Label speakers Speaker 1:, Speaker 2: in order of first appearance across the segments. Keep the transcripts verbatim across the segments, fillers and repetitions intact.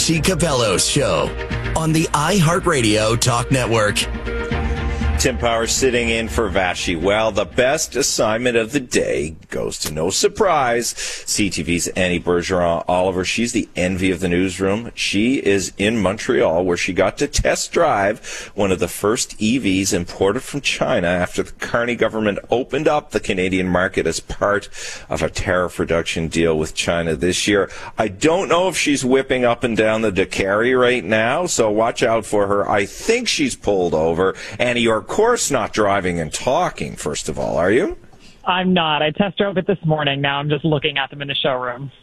Speaker 1: Vassy Capello's show on the iHeartRadio Talk Network.
Speaker 2: Tim Power sitting in for Vassy. Well, the best assignment of the day goes to, no surprise, C T V's Annie Bergeron Oliver. She's the envy of the newsroom. She is in Montreal, where she got to test drive one of the first E Vs imported from China after the Carney government opened up the Canadian market as part of a tariff reduction deal with China this year. I don't know if she's whipping up and down the Dakari right now, so watch out for her. I think she's pulled over. Annie, you're of course not driving and talking, first of all, are you?
Speaker 3: I'm not. I test drove it this morning. Now I'm just looking at them in the showroom.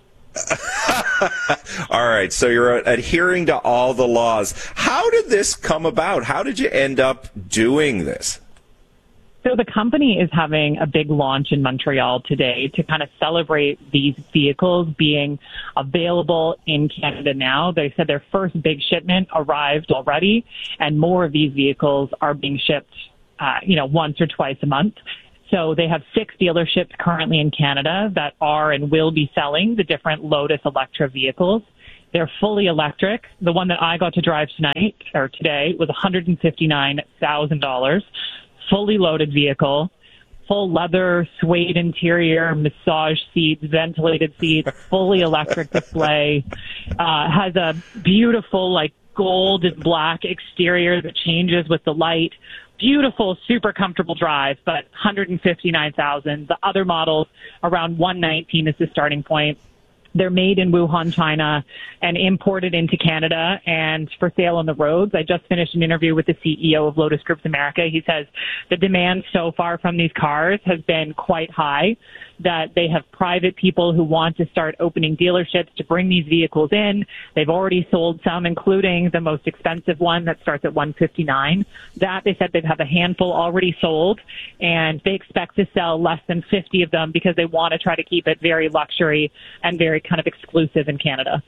Speaker 2: All right, so you're adhering to all the laws. How did this come about? How did you end up doing this?
Speaker 3: So the company is having a big launch in Montreal today to kind of celebrate these vehicles being available in Canada now. They said their first big shipment arrived already, and more of these vehicles are being shipped, uh, you know, once or twice a month. So they have six dealerships currently in Canada that are and will be selling the different Lotus Electra vehicles. They're fully electric. The one that I got to drive tonight or today was one hundred fifty-nine thousand dollars. Fully loaded vehicle, full leather, suede interior, massage seats, ventilated seats, fully electric display, uh, has a beautiful, like, gold and black exterior that changes with the light. Beautiful, super comfortable drive, but one hundred fifty-nine thousand dollars. The other models, around one hundred nineteen thousand dollars is the starting point. They're made in Wuhan, China, and imported into Canada and for sale on the roads. I just finished an interview with the C E O of Lotus Groups America. He says the demand so far from these cars has been quite high, that they have private people who want to start opening dealerships to bring these vehicles in. They've already sold some, including the most expensive one that starts at one hundred fifty-nine thousand dollars. That, they said, they've have a handful already sold, and they expect to sell less than fifty of them because they want to try to keep it very luxury and very kind of exclusive in Canada.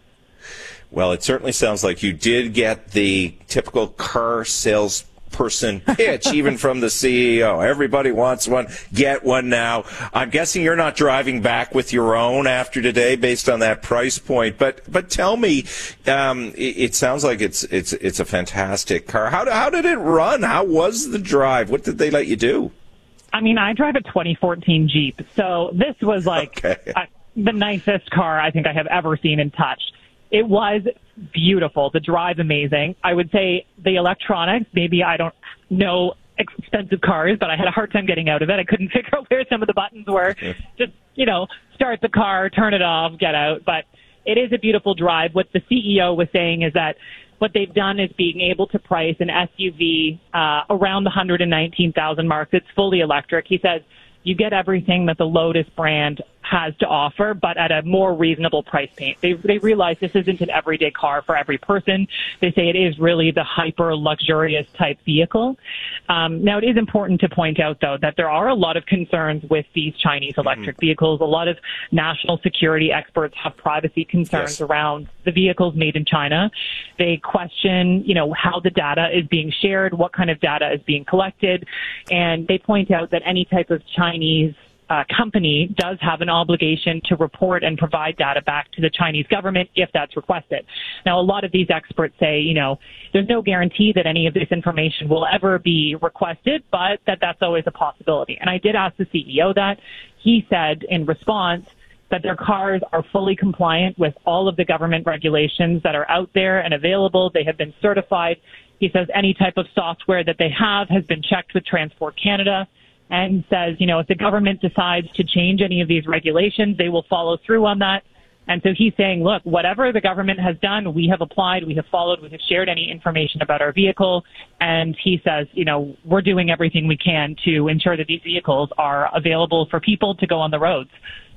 Speaker 2: Well, it certainly sounds like you did get the typical car sales person pitch, even from the C E O. Everybody wants one. Get one now. I'm guessing you're not driving back with your own after today based on that price point. But but tell me, um, it, it sounds like it's it's it's a fantastic car. How, how did it run? How was the drive? What did they let you do?
Speaker 3: I mean, I drive a twenty fourteen Jeep, so this was like
Speaker 2: okay.
Speaker 3: a, the nicest car I think I have ever seen and touched. It was beautiful. The drive, amazing. I would say the electronics, maybe I don't know expensive cars, but I had a hard time getting out of it. I couldn't figure out where some of the buttons were. Just, you know, start the car, turn it off, get out. But it is a beautiful drive. What the C E O was saying is that what they've done is being able to price an S U V uh, around the one hundred nineteen thousand dollars mark. It's fully electric. He says you get everything that the Lotus brand has to offer, but at a more reasonable price point. They they realize this isn't an everyday car for every person. They say it is really the hyper luxurious type vehicle. Um, now, it is important to point out, though, that there are a lot of concerns with these Chinese electric mm-hmm. vehicles. A lot of national security experts have privacy concerns yes. around the vehicles made in China. They question, you know, how the data is being shared, what kind of data is being collected, and they point out that any type of Chinese Uh, company does have an obligation to report and provide data back to the Chinese government if that's requested. Now, a lot of these experts say, you know, there's no guarantee that any of this information will ever be requested, but that that's always a possibility. And I did ask the C E O that. He said in response that their cars are fully compliant with all of the government regulations that are out there and available. They have been certified. He says any type of software that they have has been checked with Transport Canada, and says, you know, if the government decides to change any of these regulations, they will follow through on that. And so he's saying, look, whatever the government has done, we have applied, we have followed, we have shared any information about our vehicle. And he says, you know, we're doing everything we can to ensure that these vehicles are available for people to go on the roads.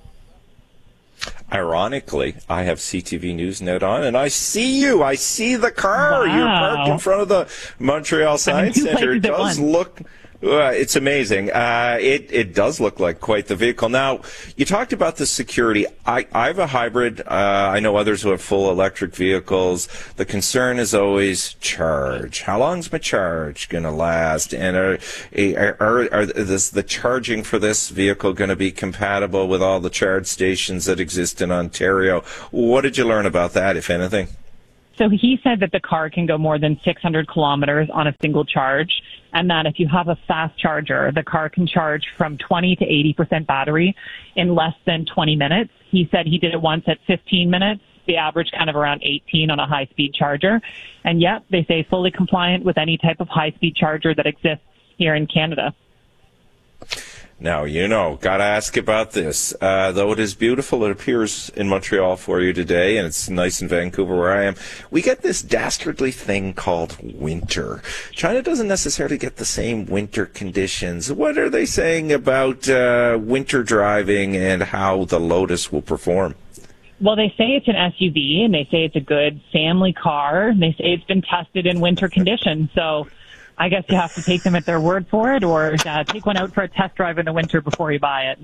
Speaker 2: Ironically, I have C T V News Net on, and I see you. I see the car.
Speaker 3: Wow.
Speaker 2: You're parked in front of the Montreal Science
Speaker 3: I mean,
Speaker 2: Center. It does look... Uh, it's amazing. Uh, it, it does look like quite the vehicle. Now, you talked about the security. I, I have a hybrid. Uh, I know others who have full electric vehicles. The concern is always charge. How long's my charge going to last? And are, are, are, are is the charging for this vehicle going to be compatible with all the charge stations that exist in Ontario? What did you learn about that, if anything?
Speaker 3: So he said that the car can go more than six hundred kilometers on a single charge, and that if you have a fast charger, the car can charge from twenty to eighty percent battery in less than twenty minutes. He said he did it once at fifteen minutes, the average kind of around eighteen on a high-speed charger. And yet, they say fully compliant with any type of high-speed charger that exists here in Canada.
Speaker 2: Now, you know, got to ask about this. Uh, though it is beautiful, it appears in Montreal for you today, and it's nice in Vancouver where I am. We get this dastardly thing called winter. China doesn't necessarily get the same winter conditions. What are they saying about uh, winter driving and how the Lotus will perform?
Speaker 3: Well, they say it's an S U V, and they say it's a good family car, and they say it's been tested in winter conditions. So I guess you have to take them at their word for it, or uh, take one out for a test drive in the winter before you buy it.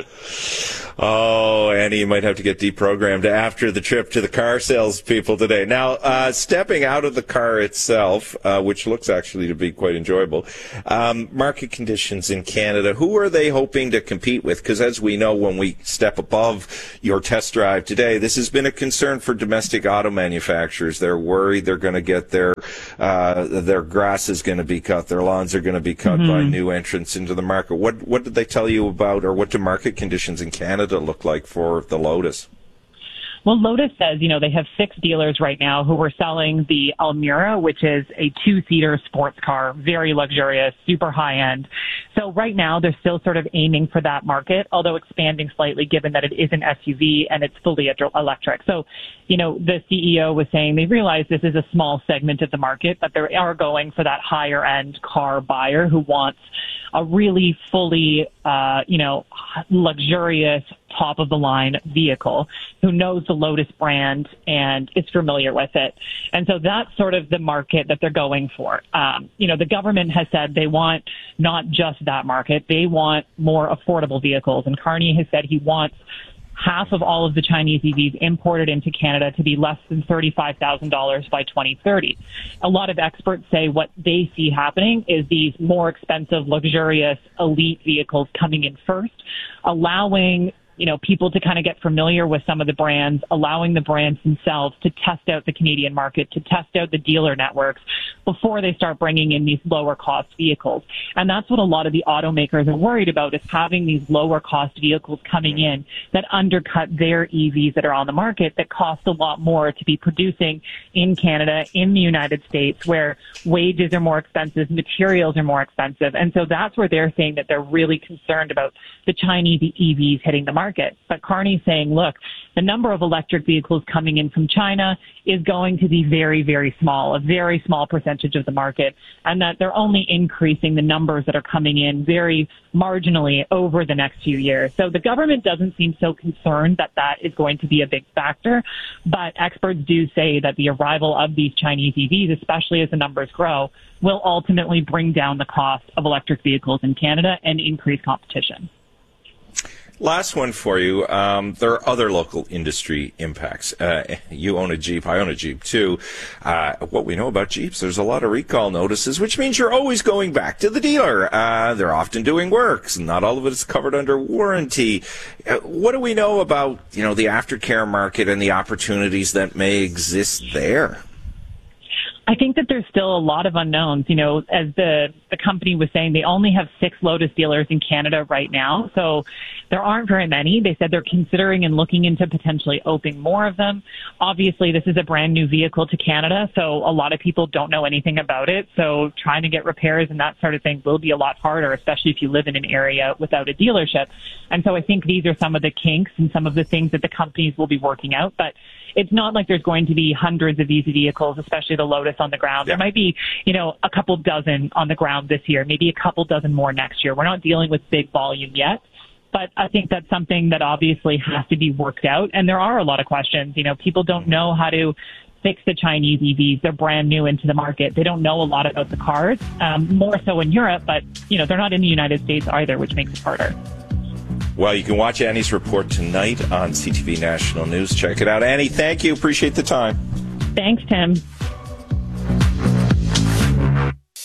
Speaker 2: Oh, Annie, you might have to get deprogrammed after the trip to the car salespeople today. Now, uh, stepping out of the car itself, uh, which looks actually to be quite enjoyable, um, market conditions in Canada, who are they hoping to compete with? Because as we know, when we step above your test drive today, this has been a concern for domestic auto manufacturers. They're worried they're going to get their, uh, their grass is going to be cut, their lawns are going to be cut mm-hmm. by new entrants into the market. What, what did they tell you about, or what do market conditions in Canada look like for the Lotus?
Speaker 3: Well, Lotus says, you know, they have six dealers right now who are selling the Almira, which is a two-seater sports car, very luxurious, super high-end. So right now, they're still sort of aiming for that market, although expanding slightly given that it is an S U V and it's fully electric. So, you know, the C E O was saying they realize this is a small segment of the market, but they are going for that higher-end car buyer who wants a really fully, uh, you know, luxurious, top-of-the-line vehicle, who knows the Lotus brand and is familiar with it. And so that's sort of the market that they're going for. Um, you know, the government has said they want not just that market. They want more affordable vehicles. And Carney has said he wants half of all of the Chinese E Vs imported into Canada to be less than thirty-five thousand dollars by twenty thirty. A lot of experts say what they see happening is these more expensive, luxurious, elite vehicles coming in first, allowing you know, people to kind of get familiar with some of the brands, allowing the brands themselves to test out the Canadian market, to test out the dealer networks before they start bringing in these lower cost vehicles. And that's what a lot of the automakers are worried about, is having these lower cost vehicles coming in that undercut their E Vs that are on the market that cost a lot more to be producing in Canada, in the United States, where wages are more expensive, materials are more expensive. And so that's where they're saying that they're really concerned about the Chinese E Vs hitting the market. But Carney's saying, look, the number of electric vehicles coming in from China is going to be very, very small, a very small percentage of the market, and that they're only increasing the numbers that are coming in very marginally over the next few years. So the government doesn't seem so concerned that that is going to be a big factor, but experts do say that the arrival of these Chinese E Vs, especially as the numbers grow, will ultimately bring down the cost of electric vehicles in Canada and increase competition.
Speaker 2: Last one for you. Um, there are other local industry impacts. Uh, you own a Jeep. I own a Jeep, too. Uh, what we know about Jeeps, there's a lot of recall notices, which means you're always going back to the dealer. Uh, they're often doing works, and not all of it is covered under warranty. Uh, what do we know about, you know, the aftercare market and the opportunities that may exist there?
Speaker 3: I think that there's still a lot of unknowns. You know, as the, the company was saying, they only have six Lotus dealers in Canada right now. So there aren't very many. They said they're considering and looking into potentially opening more of them. Obviously, this is a brand new vehicle to Canada, so a lot of people don't know anything about it. So trying to get repairs and that sort of thing will be a lot harder, especially if you live in an area without a dealership. And so I think these are some of the kinks and some of the things that the companies will be working out. But it's not like there's going to be hundreds of these vehicles, especially the Lotus on the ground. Yeah. There might be, you know, a couple dozen on the ground this year, maybe a couple dozen more next year. We're not dealing with big volume yet, but I think that's something that obviously has to be worked out. And there are a lot of questions. You know, people don't know how to fix the Chinese E Vs. They're brand new into the market. They don't know a lot about the cars, um, more so in Europe, but, you know, they're not in the United States either, which makes it harder.
Speaker 2: Well, you can watch Annie's report tonight on C T V National News. Check it out. Annie, thank you. Appreciate the time.
Speaker 3: Thanks, Tim.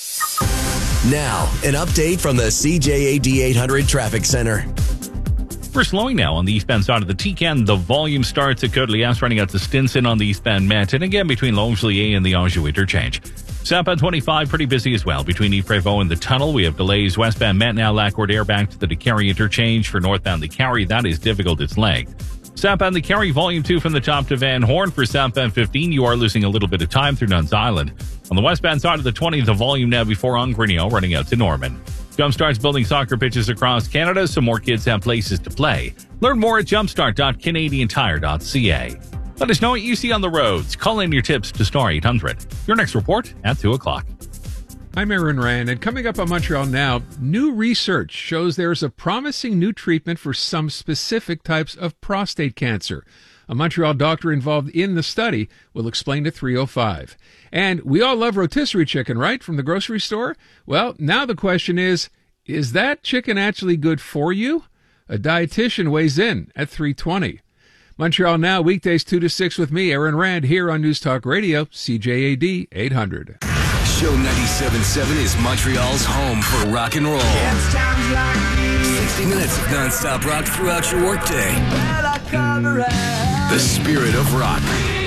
Speaker 1: Now, an update from the C J A D eight hundred Traffic Center.
Speaker 4: We're slowing now on the eastbound side of the T C A N. The volume starts at Côte-Lias, running out to Stinson on the eastbound Met, and again between Longueuil and the Anjou interchange. Southbound twenty-five, pretty busy as well. Between Yves-Prévost and the tunnel, we have delays. Westbound Met now, Lac-Cordaire back to the DeCarry interchange. For northbound DeCarry, that is difficult. It's lagged. Southbound DeCarry, volume two from the top to Van Horn. For southbound fifteen, you are losing a little bit of time through Nuns Island. On the westbound side of the twenty, the volume now before Ongrenio, running out to Norman. Jumpstart's building soccer pitches across Canada so more kids have places to play. Learn more at jumpstart dot canadian tire dot c a. Let us know what you see on the roads. Call in your tips to Star eight hundred. Your next report at two o'clock.
Speaker 5: I'm Aaron Rand, and coming up on Montreal Now, new research shows there is a promising new treatment for some specific types of prostate cancer. A Montreal doctor involved in the study will explain at three oh five. And we all love rotisserie chicken, right, from the grocery store? Well, now the question is, is that chicken actually good for you? A dietitian weighs in at three twenty. Montreal Now, weekdays two to six with me, Aaron Rand, here on News Talk Radio, C J A D eight hundred.
Speaker 6: Show ninety-seven point seven is Montreal's home for rock and roll. sixty minutes of non-stop rock throughout your workday. The spirit of rock.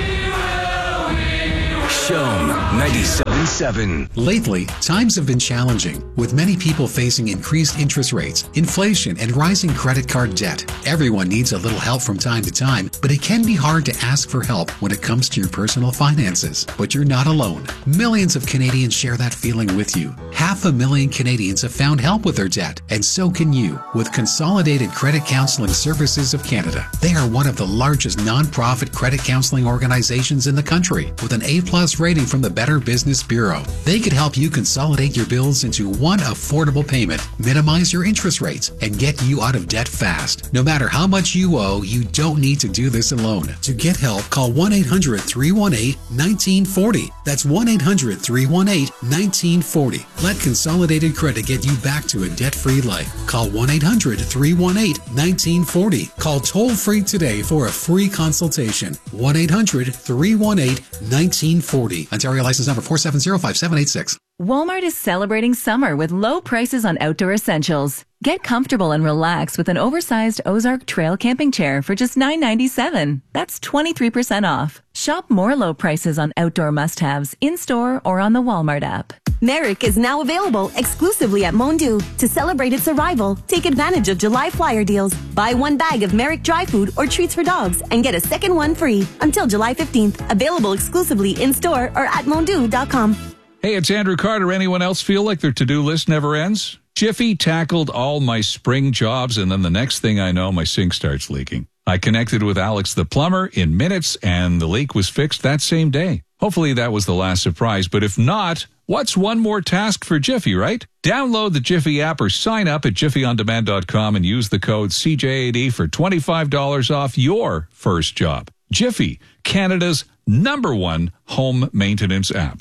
Speaker 6: Show ninety-seven point seven.
Speaker 7: Lately, times have been challenging, with many people facing increased interest rates, inflation, and rising credit card debt. Everyone needs a little help from time to time, but it can be hard to ask for help when it comes to your personal finances. But you're not alone. Millions of Canadians share that feeling with you. Half a million Canadians have found help with their debt, and so can you with Consolidated Credit Counseling Services of Canada. They are one of the largest non-profit credit counseling organizations in the country, with an A-plus rating from the Better Business Bureau. They could help you consolidate your bills into one affordable payment, minimize your interest rates, and get you out of debt fast. No matter how much you owe, you don't need to do this alone. To get help, call one eight hundred, three one eight, one nine four zero. That's one eight hundred, three one eight, one nine four zero. Let Consolidated Credit get you back to a debt-free life. Call one eight hundred, three one eight, one nine four zero. Call toll-free today for a free consultation. one eight hundred, three one eight, one nine four zero. Ontario license number four seven zero five seven eight six.
Speaker 8: Walmart is celebrating summer with low prices on outdoor essentials. Get comfortable and relax with an oversized Ozark Trail camping chair for just nine ninety-seven. That's twenty-three percent off. Shop more low prices on outdoor must-haves in-store or on the Walmart app.
Speaker 9: Merrick is now available exclusively at Mondu. To celebrate its arrival, take advantage of July flyer deals. Buy one bag of Merrick dry food or treats for dogs and get a second one free until July fifteenth. Available exclusively in-store or at mondu dot com.
Speaker 10: Hey, it's Andrew Carter. Anyone else feel like their to-do list never ends? Jiffy tackled all my spring jobs, and then the next thing I know, my sink starts leaking. I connected with Alex the plumber in minutes, and the leak was fixed that same day. Hopefully that was the last surprise, but if not, what's one more task for Jiffy, right? Download the Jiffy app or sign up at jiffy on demand dot com and use the code C J A D for twenty-five dollars off your first job. Jiffy, Canada's number one home maintenance app.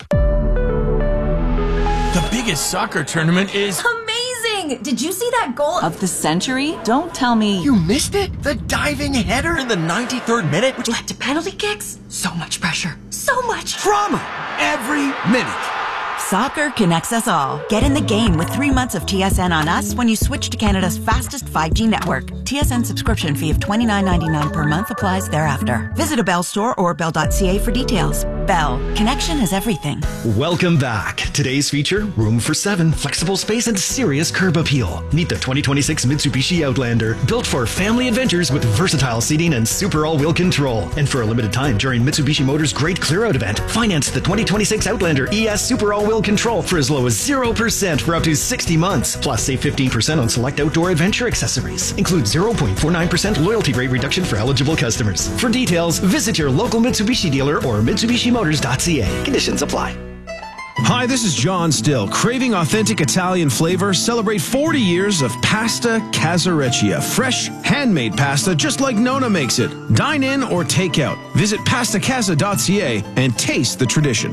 Speaker 11: The biggest soccer tournament is
Speaker 12: amazing! Did you see that goal of the century? Don't tell me
Speaker 11: you missed it? The diving header in the ninety-third minute,
Speaker 12: which led to penalty kicks? So much pressure. So much
Speaker 11: drama every minute.
Speaker 13: Soccer connects us all. Get in the game with three months of T S N on us when you switch to Canada's fastest five G network. T S N subscription fee of twenty-nine ninety-nine per month applies thereafter. Visit a Bell store or bell dot c a for details. Bell. Connection is everything.
Speaker 14: Welcome back. Today's feature, room for seven, flexible space, and serious curb appeal. Meet the twenty twenty-six Mitsubishi Outlander, built for family adventures with versatile seating and super all-wheel control. And for a limited time during Mitsubishi Motors' Great Clear-Out event, finance the twenty twenty-six Outlander E S Super All-Wheel Control for as low as zero percent for up to sixty months. Plus, save fifteen percent on select outdoor adventure accessories. Includes zero point four nine percent loyalty rate reduction for eligible customers. For details, visit your local Mitsubishi dealer or Mitsubishi Motors dot c a. Conditions apply.
Speaker 15: Hi, this is John Still. Craving authentic Italian flavor? Celebrate forty years of Pasta Casareccia. Fresh, handmade pasta just like Nona makes it. Dine in or take out. Visit pasta casa dot c a and taste the tradition.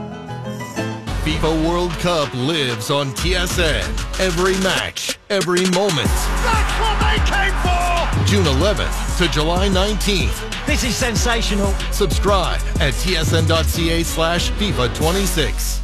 Speaker 16: FIFA World Cup lives on T S N. Every match, every moment.
Speaker 17: That's what they came for!
Speaker 16: June eleventh to July nineteenth.
Speaker 17: This is sensational.
Speaker 16: Subscribe at T S N dot c a slash FIFA twenty-six.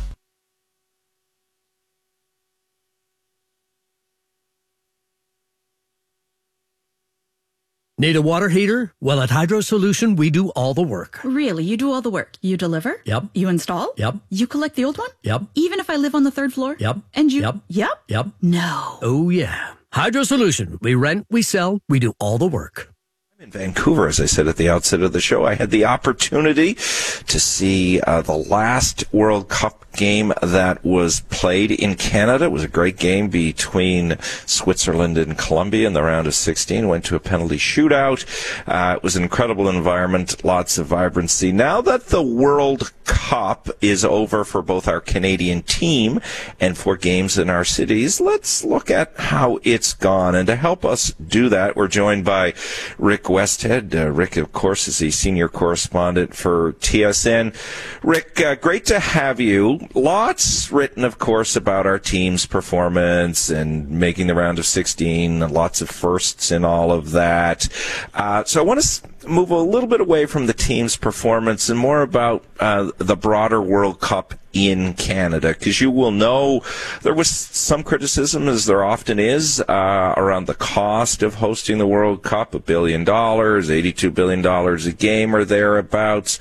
Speaker 18: Need a water heater? Well, at Hydro Solution, we do all the work.
Speaker 19: Really? You do all the work? You deliver?
Speaker 18: Yep.
Speaker 19: You install?
Speaker 18: Yep.
Speaker 19: You collect the old one?
Speaker 18: Yep.
Speaker 19: Even if I live on the third floor?
Speaker 18: Yep.
Speaker 19: And you?
Speaker 18: Yep.
Speaker 19: Yep.
Speaker 18: Yep.
Speaker 19: No.
Speaker 18: Oh, yeah. Hydro Solution. We rent, we sell, we do all the work.
Speaker 2: In Vancouver, as I said at the outset of the show, I had the opportunity to see uh, the last World Cup game that was played in Canada. It was a great game between Switzerland and Colombia in the round of sixteen. Went to a penalty shootout. Uh, it was an incredible environment, lots of vibrancy. Now that the World Cup is over for both our Canadian team and for games in our cities, let's look at how it's gone. And to help us do that, we're joined by Rick Westhead. Uh, Rick, of course, is the senior correspondent for T S N. Rick, uh, great to have you. Lots written, of course, about our team's performance and making the round of sixteen, lots of firsts and all of that. Uh, so I want to move a little bit away from the team's performance and more about uh, the broader World Cup in Canada, because you will know there was some criticism, as there often is, uh, around the cost of hosting the World Cup, a billion dollars, eighty-two billion dollars a game or thereabouts.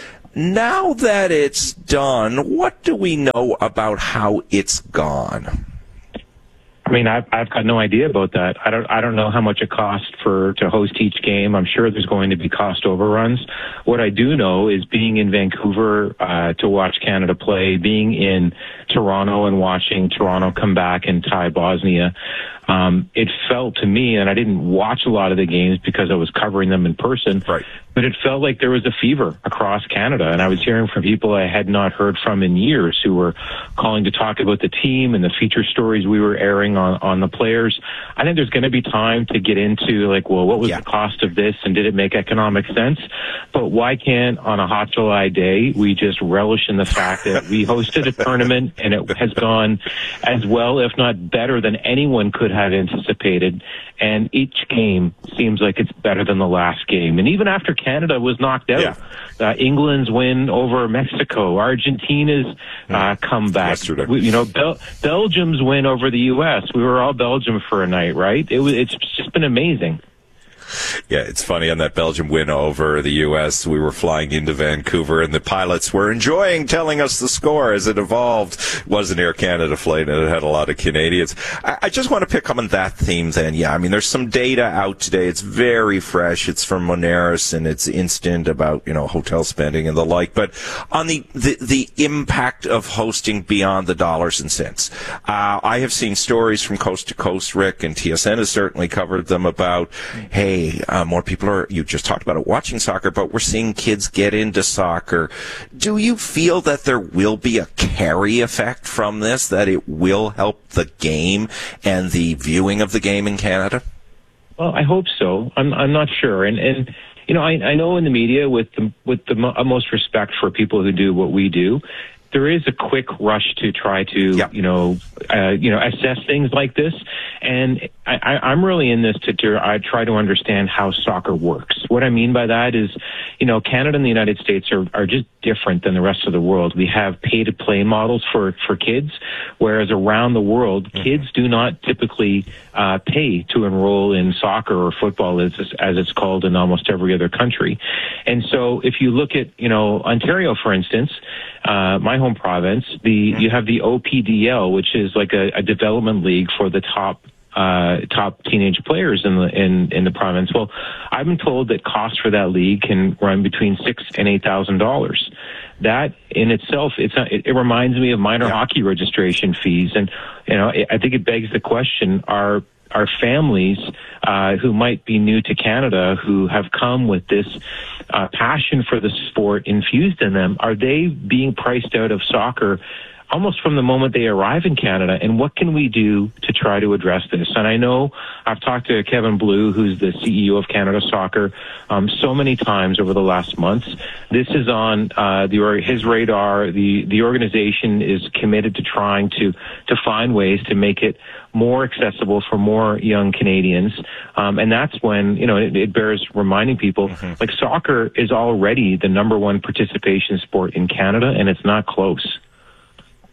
Speaker 2: Now that it's done, what do we know about how it's gone?
Speaker 20: I mean, I've, I've got no idea about that. I don't, I don't know how much it costs for, to host each game. I'm sure there's going to be cost overruns. What I do know is being in Vancouver, uh, to watch Canada play, being in Toronto and watching Toronto come back and tie Bosnia, um, it felt to me, and I didn't watch a lot of the games because I was covering them in person,
Speaker 2: right,
Speaker 20: but it felt like there was a fever across Canada. And I was hearing from people I had not heard from in years who were calling to talk about the team and the feature stories we were airing on, on the players. I think there's going to be time to get into, like, well, what was yeah. the cost of this and did it make economic sense? But why can't, on a hot July day, we just relish in the fact that we hosted a tournament and it has gone as well, if not better, than anyone could have anticipated. And each game seems like it's better than the last game. And even after Canada was knocked out, yeah. uh, England's win over Mexico, Argentina's uh, comeback, we, you know, Bel- Belgium's win over the U S. We were all Belgium for a night, right? It was, it's just been amazing.
Speaker 2: Yeah, it's funny, on that Belgium win over the U S, we were flying into Vancouver, and the pilots were enjoying telling us the score as it evolved. It was an Air Canada flight, and it had a lot of Canadians. I, I just want to pick up on that theme then. Yeah, I mean, there's some data out today. It's very fresh. It's from Moneris, and it's instant about, you know, hotel spending and the like. But on the, the, the impact of hosting beyond the dollars and cents, uh, I have seen stories from coast to coast, Rick, and T S N has certainly covered them about, hey, Uh, more people are, you just talked about it, watching soccer, but we're seeing kids get into soccer. Do you feel that there will be a carry effect from this, that it will help the game and the viewing of the game in Canada?
Speaker 20: Well, I hope so. I'm, I'm not sure. And, and, you know, I, I know in the media, with the, with the utmost respect for people who do what we do, there is a quick rush to try to, yep. you know, uh, you know, assess things like this. And I, I, I'm really in this to, to I try to understand how soccer works. What I mean by that is, you know, Canada and the United States are, are just different than the rest of the world. We have pay-to-play models for, for kids, whereas around the world, mm-hmm. kids do not typically uh, pay to enroll in soccer or football, as, as it's called in almost every other country. And so if you look at, you know, Ontario, for instance, uh, my home province, the you have the O P D L, which is like a, a development league for the top uh, top teenage players in the in, in the province. Well, I've been told that costs for that league can run between six and eight thousand dollars. That in itself, it's not, it, it reminds me of minor yeah. hockey registration fees, and you know, I think it begs the question: Are Are families uh, who might be new to Canada, who have come with this uh, passion for the sport infused in them, are they being priced out of soccer almost from the moment they arrive in Canada? And what can we do to try to address this? And I know I've talked to Kevin Blue, who's the C E O of Canada Soccer, um, so many times over the last months. This is on uh, the, his radar. The, the organization is committed to trying to, to find ways to make it more accessible for more young Canadians. Um, and that's when, you know, it, it bears reminding people, mm-hmm. like, soccer is already the number one participation sport in Canada, and it's not close.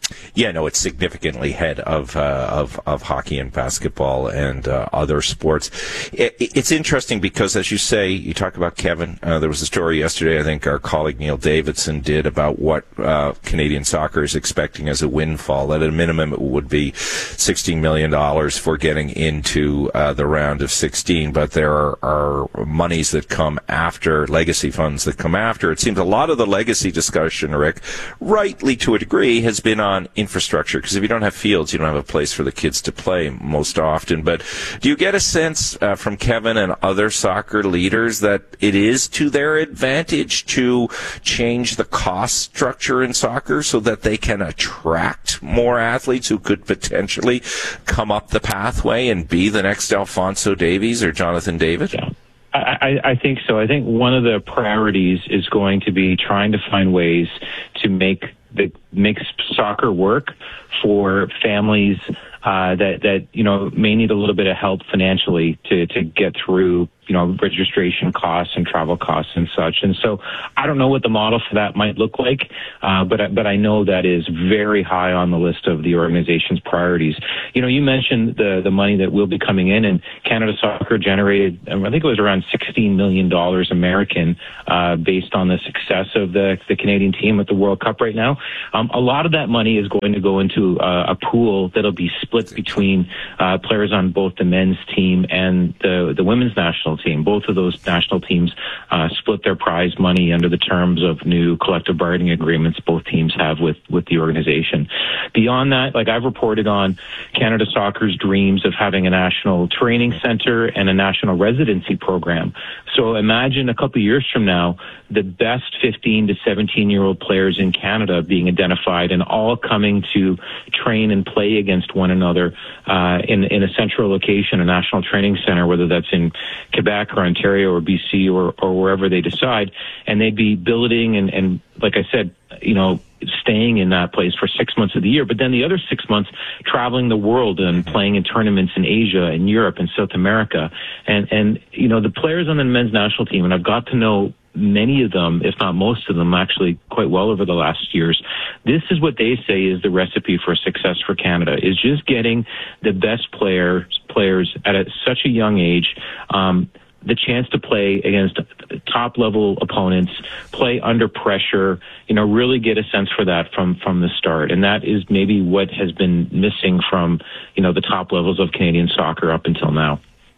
Speaker 2: Yeah, no, it's significantly ahead of uh, of of hockey and basketball and uh, other sports. It, it's interesting because, as you say, you talk about Kevin. Uh, there was a story yesterday, I think our colleague Neil Davidson did, about what uh, Canadian soccer is expecting as a windfall. At a minimum, it would be sixteen million dollars for getting into uh, the round of sixteen, but there are, are monies that come after, legacy funds that come after. It seems a lot of the legacy discussion, Rick, rightly to a degree, has been on infrastructure, because if you don't have fields, you don't have a place for the kids to play most often. But do you get a sense uh, from Kevin and other soccer leaders that it is to their advantage to change the cost structure in soccer so that they can attract more athletes who could potentially come up the pathway and be the next Alphonso Davies or Jonathan David?
Speaker 20: Yeah. I, I think so. I think one of the priorities is going to be trying to find ways to make the make soccer work for families uh, that that you know may need a little bit of help financially to to get through you know registration costs and travel costs and such. And so I don't know what the model for that might look like, uh, but but I know that is very high on the list of the organization's priorities. You know, you mentioned the the money that will be coming in, and Canada Soccer generated, I think it was around sixteen million dollars American, uh, based on the success of the the Canadian team at the World Cup right now. Um, a lot of that money is going to go into uh, a pool that'll be split between uh, players on both the men's team and the the women's national team. Both of those national teams uh, split their prize money under the terms of new collective bargaining agreements both teams have with, with the organization. Beyond that, like I've reported on Canada Soccer's dreams of having a national training center and a national residency program. So imagine a couple of years from now, the best fifteen to seventeen-year-old players in Canada being identified and all coming to train and play against one another uh, in, in a central location, a national training center, whether that's in Quebec or Ontario or B C or, or wherever they decide. And they'd be building and, and, like I said, you know, staying in that place for six months of the year, but then the other six months traveling the world and playing in tournaments in Asia and Europe and South America. And, and, you know, the players on the men's national team, and I've got to know many of them, if not most of them, actually quite well over the last years. This is what they say is the recipe for success for Canada, is just getting the best players, players at a, such a young age, um, the chance to play against top-level opponents, play under pressure, you know, really get a sense for that from, from the start. And that is maybe what has been missing from, you know, the top levels of Canadian soccer up until now.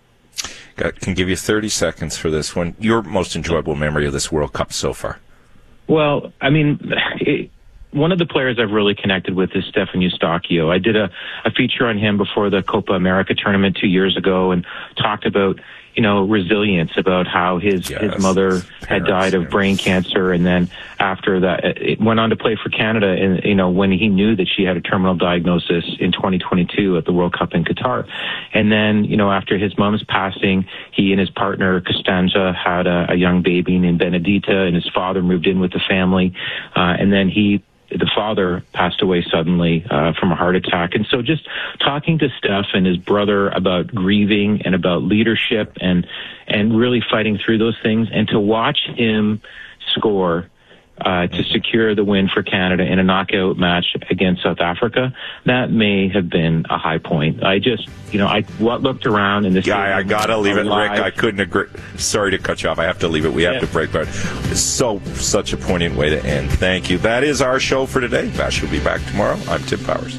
Speaker 2: I can give you thirty seconds for this one. Your most enjoyable memory of this World Cup so far?
Speaker 20: Well, I mean, it, one of the players I've really connected with is Stefan Eustáquio. I did a, a feature on him before the Copa America tournament two years ago and talked about, you know, resilience, about how his, yes, his mother parents, had died of brain cancer. And then after that, it went on to play for Canada. And, you know, when he knew that she had a terminal diagnosis in twenty twenty-two at the World Cup in Qatar. And then, you know, after his mom's passing, he and his partner, Costanza, had a, a young baby named Benedita, and his father moved in with the family. Uh, and then he, the father passed away suddenly uh, from a heart attack. And so just talking to Steph and his brother about grieving and about leadership and and really fighting through those things, and to watch him score uh, to secure the win for Canada in a knockout match against South Africa, that may have been a high point. I just, you know, I looked around and this...
Speaker 2: Yeah, I, I gotta leave it, Rick. I couldn't agree. Sorry to cut you off. I have to leave it. We have yeah. to break, but it's so, such a poignant way to end. Thank you. That is our show for today. Vash will be back tomorrow. I'm Tim Powers.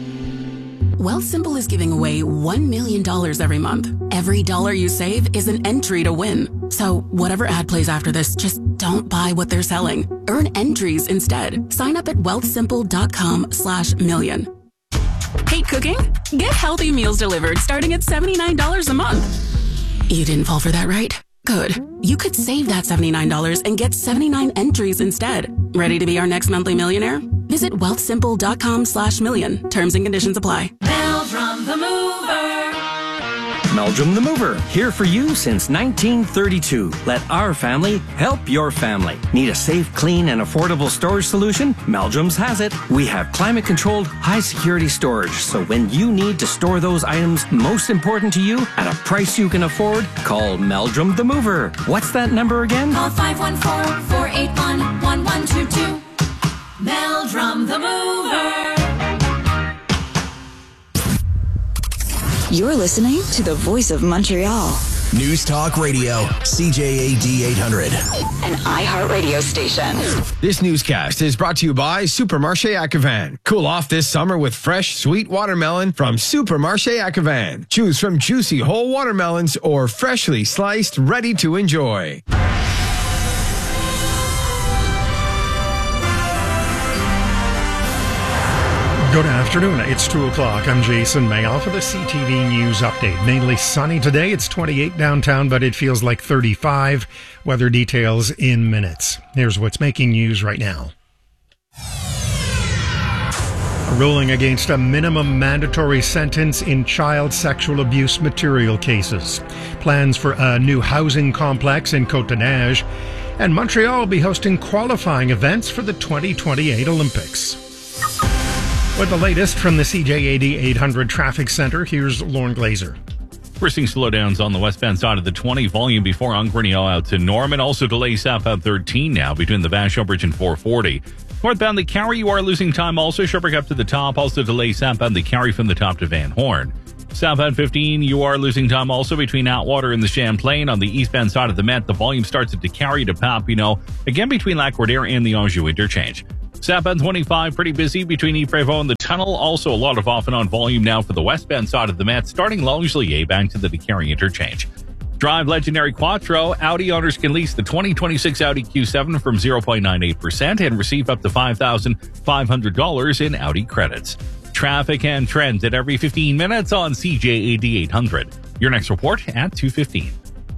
Speaker 21: Wealthsimple is giving away one million dollars every month. Every dollar you save is an entry to win. So whatever ad plays after this, just don't buy what they're selling. Earn entries instead. Sign up at wealthsimple.com slash million. Hate cooking? Get healthy meals delivered starting at seventy-nine dollars a month. You didn't fall for that, right? Good. You could save that seventy-nine dollars and get seventy-nine entries instead. Ready to be our next monthly millionaire? Visit wealthsimple.com slash million. Terms and conditions apply.
Speaker 22: Meldrum the Mover.
Speaker 18: Meldrum the Mover, here for you since nineteen thirty-two. Let our family help your family. Need a safe, clean, and affordable storage solution? Meldrum's has it. We have climate-controlled, high-security storage, so when you need to store those items most important to you at a price you can afford, call Meldrum the Mover. What's that number again?
Speaker 22: Call five one four, four eight one, one one two two. Meldrum the Mover.
Speaker 1: You're listening to the Voice of Montreal.
Speaker 6: News Talk Radio, C J A D eight hundred.
Speaker 1: An iHeartRadio station.
Speaker 15: This newscast is brought to you by Supermarché Acquevin. Cool off this summer with fresh, sweet watermelon from Supermarché Acquevin. Choose from juicy whole watermelons or freshly sliced, ready to enjoy.
Speaker 3: Good afternoon. It's two o'clock. I'm Jason Mayoff for the C T V News Update. Mainly sunny today. It's twenty-eight downtown, but it feels like thirty-five. Weather details in minutes. Here's what's making news right now. A ruling against a minimum mandatory sentence in child sexual abuse material cases. Plans for a new housing complex in Côte-des-Neiges. And Montreal will be hosting qualifying events for the twenty twenty-eight Olympics. With the latest from the C J A D eight hundred Traffic Center, here's Lauren Glazer.
Speaker 4: We're seeing slowdowns on the westbound side of the twenty, volume before Ungreneau out to Norman. Also delays southbound thirteen now between the Vashon Bridge and four forty. Northbound the Carry, you are losing time also. Sherbrooke up to the top. Also delays southbound the Carry from the top to Van Horn. Southbound fifteen, you are losing time also between Atwater and the Champlain. On the eastbound side of the Met, the volume starts at the Carry to Papineau. Again between Lac-Cordaire and the Anjou interchange. Southbound twenty-five, pretty busy between Yves-Prévost and the Tunnel. Also a lot of off and on volume now for the westbound side of the Met, starting Langelier back to the DeCarry interchange. Drive legendary Quattro. Audi owners can lease the twenty twenty-six Audi Q seven from zero point nine eight percent and receive up to five thousand five hundred dollars in Audi credits. Traffic and trends at every fifteen minutes on C J A D eight hundred. Your next report at two fifteen.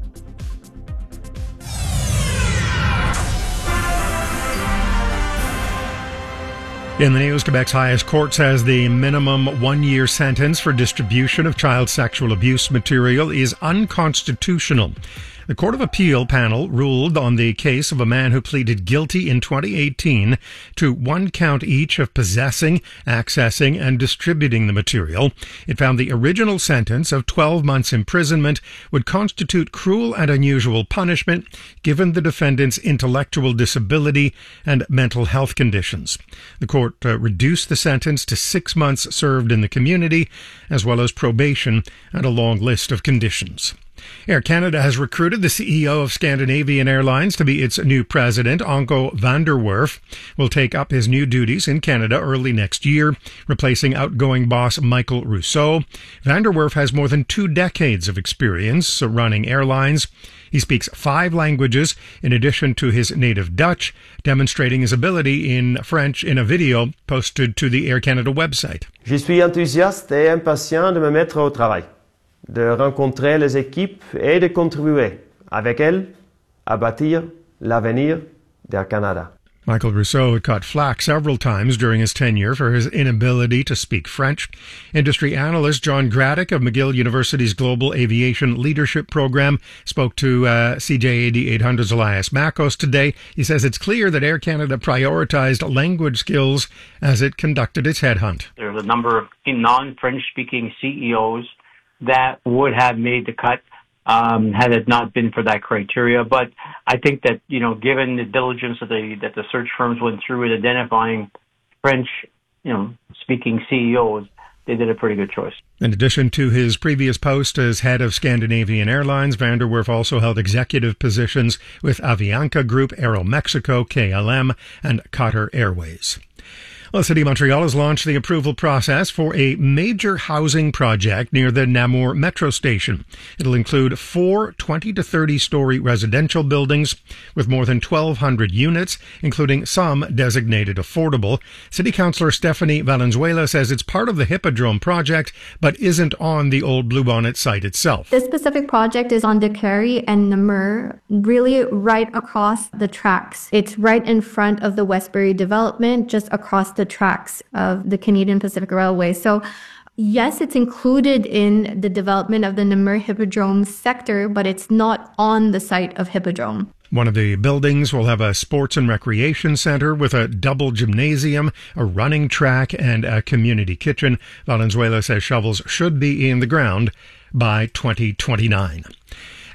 Speaker 3: In the news, Quebec's highest court says the minimum one-year sentence for distribution of child sexual abuse material is unconstitutional. The Court of Appeal panel ruled on the case of a man who pleaded guilty in twenty eighteen to one count each of possessing, accessing, and distributing the material. It found the original sentence of twelve months imprisonment would constitute cruel and unusual punishment given the defendant's intellectual disability and mental health conditions. The court uh, reduced the sentence to six months served in the community, as well as probation and a long list of conditions. Air Canada has recruited the C E O of Scandinavian Airlines to be its new president. Anko van der Werf will take up his new duties in Canada early next year, replacing outgoing boss Michael Rousseau. Van der Werf has more than two decades of experience running airlines. He speaks five languages in addition to his native Dutch, demonstrating his ability in French in a video posted to the Air Canada website.
Speaker 23: Je suis enthousiaste et impatient de me mettre au travail, de rencontrer les équipes et de contribuer avec elles à bâtir l'avenir d'Air Canada.
Speaker 3: Michael Rousseau had caught flack several times during his tenure for his inability to speak French. Industry analyst John Graddick of McGill University's Global Aviation Leadership Program spoke to uh, C J A D eight hundred's Elias Makos today. He says it's clear that Air Canada prioritized language skills as it conducted its headhunt.
Speaker 24: There's a number of non-French speaking C E Os that would have made the cut um, had it not been for that criteria. But I think that, you know, given the diligence that the that the search firms went through in identifying French, you know, speaking C E Os, they did a pretty good choice.
Speaker 3: In addition to his previous post as head of Scandinavian Airlines, Van der Werf also held executive positions with Avianca Group, Aeromexico, K L M, and Qatar Airways. Well, City of Montreal has launched the approval process for a major housing project near the Namur Metro Station. It'll include four twenty to thirty story residential buildings with more than twelve hundred units, including some designated affordable. City Councillor Stephanie Valenzuela says it's part of the Hippodrome project, but isn't on the old Bluebonnet site itself.
Speaker 25: This specific project is on DeCarry and Namur, really right across the tracks. It's right in front of the Westbury development, just across the the tracks of the Canadian Pacific Railway. So yes, it's included in the development of the Namur Hippodrome sector, but it's not on the site of Hippodrome.
Speaker 3: One of the buildings will have a sports and recreation center with a double gymnasium, a running track, and a community kitchen. Valenzuela says shovels should be in the ground by twenty twenty-nine.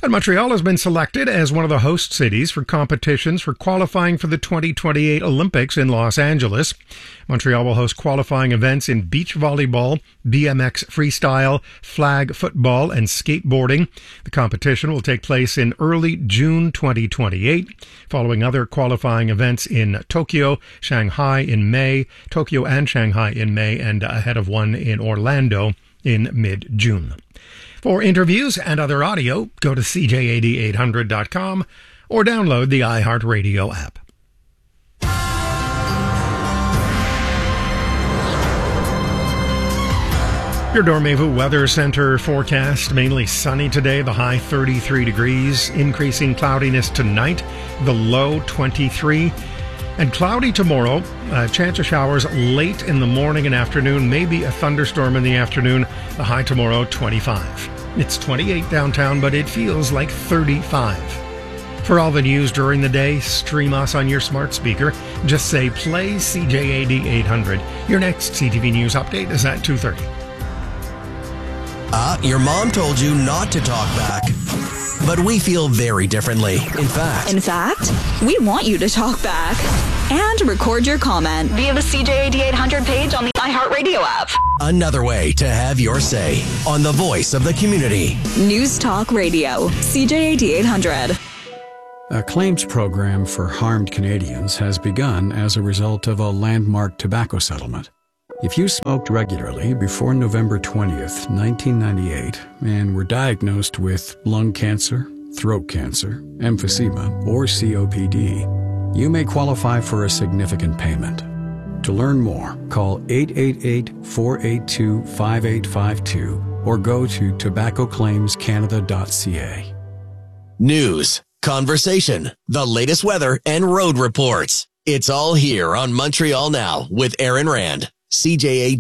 Speaker 3: And Montreal has been selected as one of the host cities for competitions for qualifying for the twenty twenty-eight Olympics in Los Angeles. Montreal will host qualifying events in beach volleyball, B M X freestyle, flag football, and skateboarding. The competition will take place in early June twenty twenty-eight, following other qualifying events in Tokyo, Shanghai in May, Tokyo and Shanghai in May, and ahead of one in Orlando in mid-June. For interviews and other audio, go to c j a d eight hundred dot com or download the iHeartRadio app. Your Dormevu Weather Center forecast, mainly sunny today, the high thirty-three degrees, increasing cloudiness tonight, the low twenty-three. And cloudy tomorrow, uh, chance of showers late in the morning and afternoon, maybe a thunderstorm in the afternoon, the high tomorrow twenty-five. It's twenty-eight downtown, but it feels like thirty-five. For all the news during the day, stream us on your smart speaker. Just say play C J A D eight hundred. Your next C T V News update is at two thirty.
Speaker 11: Ah, uh, your mom told you not to talk back. But we feel very differently. In fact...
Speaker 1: In fact, we want you to talk back and record your comment via the C J A D eight hundred page on the iHeartRadio app.
Speaker 11: Another way to have your say on the voice of the community.
Speaker 1: News Talk Radio, C J A D eight hundred.
Speaker 5: A claims program for harmed Canadians has begun as a result of a landmark tobacco settlement. If you smoked regularly before November twentieth, nineteen ninety-eight, and were diagnosed with lung cancer, throat cancer, emphysema, or C O P D, you may qualify for a significant payment. To learn more, call eight eight eight, four eight two, five eight five two or go to tobacco claims canada dot c a.
Speaker 11: News, conversation, the latest weather, and road reports. It's all here on Montreal Now with Aaron Rand. C J A